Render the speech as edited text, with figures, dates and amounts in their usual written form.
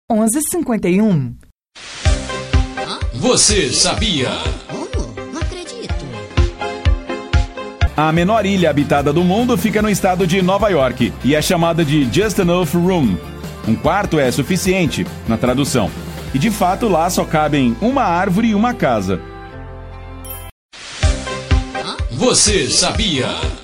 11h51. Você sabia? Não acredito. A menor ilha habitada do mundo fica no estado de Nova York e é chamada de Just Enough Room. Um quarto é suficiente, na tradução. E de fato lá só cabem uma árvore e uma casa. Você sabia?